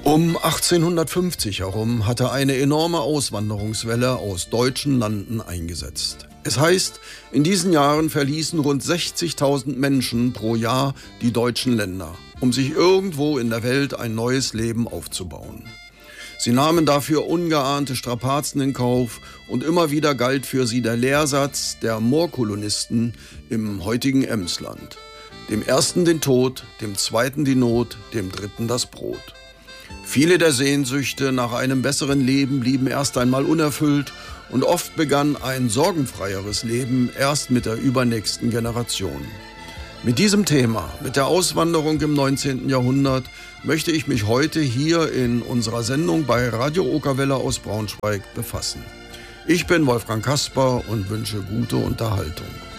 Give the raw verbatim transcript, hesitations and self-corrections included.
Um achtzehnhundertfünfzig herum hatte eine enorme Auswanderungswelle aus deutschen Landen eingesetzt. Es heißt, in diesen Jahren verließen rund sechzigtausend Menschen pro Jahr die deutschen Länder, um sich irgendwo in der Welt ein neues Leben aufzubauen. Sie nahmen dafür ungeahnte Strapazen in Kauf und immer wieder galt für sie der Lehrsatz der Moorkolonisten im heutigen Emsland. Dem ersten den Tod, dem zweiten die Not, dem dritten das Brot. Viele der Sehnsüchte nach einem besseren Leben blieben erst einmal unerfüllt und oft begann ein sorgenfreieres Leben erst mit der übernächsten Generation. Mit diesem Thema, mit der Auswanderung im neunzehnten Jahrhundert, möchte ich mich heute hier in unserer Sendung bei Radio Okerwelle aus Braunschweig befassen. Ich bin Wolfgang Kasper und wünsche gute Unterhaltung.